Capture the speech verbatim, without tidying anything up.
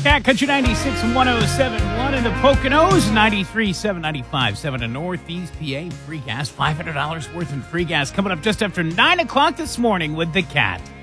Cat Country ninety-six and one oh seven point one in the Poconos, ninety-three, seven ninety-five, seven in Northeast P A. Free gas, five hundred dollars worth in free gas coming up just after nine o'clock this morning with the Cat.